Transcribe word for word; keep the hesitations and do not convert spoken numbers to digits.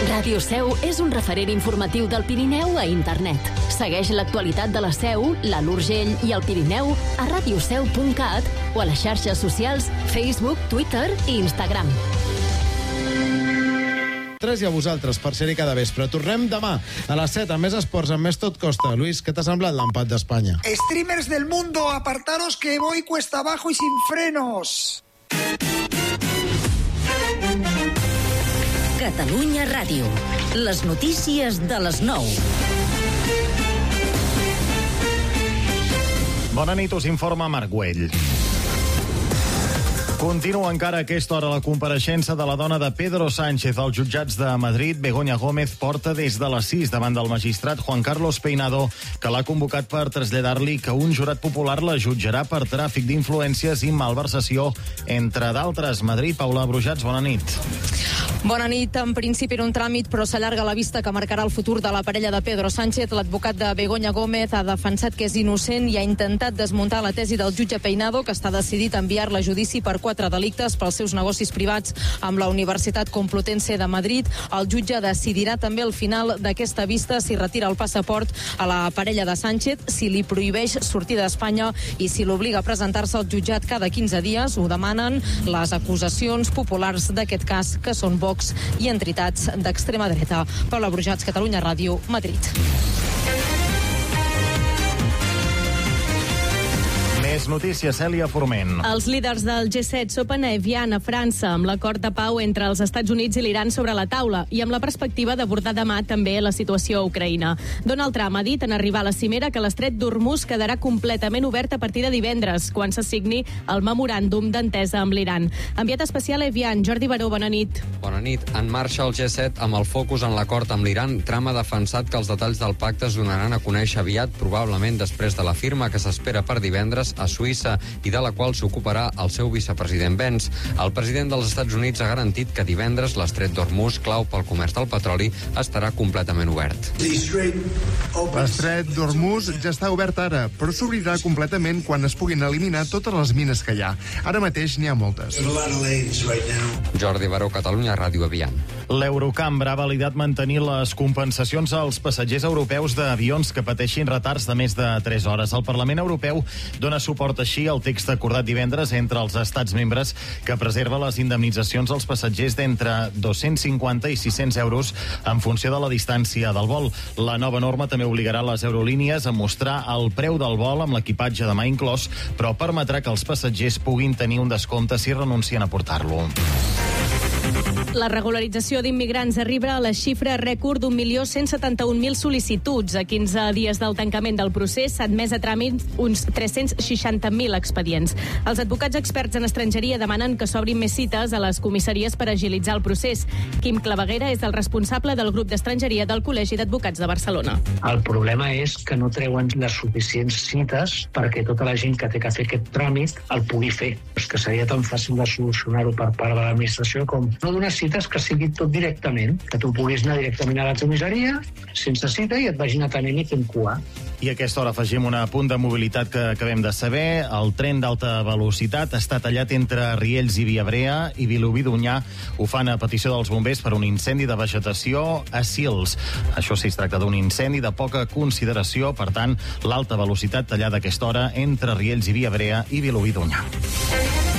Ràdio Seu és un referent informatiu del Pirineu a internet. Segueix l'actualitat de la Seu, l'Alt Urgell i el Pirineu a radioseu punt cat o a les xarxes socials Facebook, Twitter i Instagram. I a vosaltres per ser-hi cada vespre. Tornem demà a les set amb més esports, amb més tot costa. Luis, què t'ha semblat l'empat d'Espanya? Streamers del mundo, apartaros que voy cuesta abajo y sin frenos. Catalunya Ràdio. Les notícies de les nou. Bona nit, us informa Marc Güell. Continua encara a aquesta hora la compareixença de la dona de Pedro Sánchez als jutjats de Madrid. Begoña Gómez porta des de les sis davant del magistrat Juan Carlos Peinado, que l'ha convocat per traslladar-li que un jurat popular la jutjarà per tràfic d'influències i malversació, entre d'altres. Madrid, Paula Brujats, bona nit. Bona nit. En principi era un tràmit, però s'allarga la vista que marcarà el futur de la parella de Pedro Sánchez. L'advocat de Begoña Gómez ha defensat que és innocent i ha intentat desmuntar la tesi del jutge Peinado, que està decidit a enviar-la a judici per quatre delictes pels seus negocis privats amb la Universitat Complutense de Madrid. El jutge decidirà també al final d'aquesta vista si retira el passaport a la parella de Sánchez, si li prohibeix sortir d'Espanya i si l'obliga a presentar-se al jutjat cada quinze dies. Ho demanen les acusacions populars d'aquest cas, que són Vox i entitats d'extrema dreta. Paula Brujats, Catalunya Ràdio, Madrid. Més notícies, Cèlia Forment. Els líders del G set sopen a Evian, a França, amb l'acord de pau entre els Estats Units i l'Iran sobre la taula i amb la perspectiva d'abordar demà també la situació a Ucraïna. Donald Trump ha dit en arribar a la cimera que l'estret d'Hormuz quedarà completament obert a partir de divendres, quan se signi el memoràndum d'entesa amb l'Iran. Enviat especial a Evian, Jordi Baró, bona nit. Bona nit. En marxa el G set amb el focus en l'acord amb l'Iran. Trump ha defensat que els detalls del pacte es donaran a conèixer aviat, probablement després de la firma que s'espera per divendres a Suïssa i de la qual s'ocuparà el seu vicepresident Vance. El president dels Estats Units ha garantit que divendres l'estret d'Hormuz, clau pel comerç del petroli, estarà completament obert. L'estret d'Hormuz ja està obert ara, però s'obrirà completament quan es puguin eliminar totes les mines que hi ha. Ara mateix n'hi ha moltes. Jordi Baró, Catalunya Ràdio, Evian. L'Eurocambra ha validat mantenir les compensacions als passatgers europeus d'avions que pateixin retards de més de tres hores. El Parlament Europeu dona suport així al text acordat divendres entre els estats membres que preserva les indemnitzacions als passatgers d'entre dos-cents cinquanta i sis-cents euros en funció de la distància del vol. La nova norma també obligarà les aerolínies a mostrar el preu del vol amb l'equipatge de mà inclòs, però permetrà que els passatgers puguin tenir un descompte si renuncien a portar-lo. La regularització d'immigrants arriba a la xifra rècord d'un milió cent setanta-un mil sol·licituds. A quinze dies del tancament del procés s'ha admès a tràmit uns tres-cents seixanta mil expedients. Els advocats experts en estrangeria demanen que s'obrin més cites a les comissaries per agilitzar el procés. Quim Claveguera és el responsable del grup d'estrangeria del Col·legi d'Advocats de Barcelona. El problema és que no treuen les suficients cites perquè tota la gent que té que fer aquest tràmit el pugui fer. És que seria tan fàcil de solucionar-ho per part de l'administració com no donar cites, que sigui tot directament, que tu puguis anar directament a la comissaria sense cita i et vagin atenent i fent cua. I a aquesta hora afegim un punt de mobilitat que acabem de saber. El tren d'alta velocitat està tallat entre Riells i Viabrea i Vilobí d'Onyar. Ho fan a petició dels bombers per un incendi de vegetació a Sils. Això sí, es tracta d'un incendi de poca consideració, per tant, l'alta velocitat tallada a aquesta hora entre Riells i Viabrea i Vilobí d'Onyar.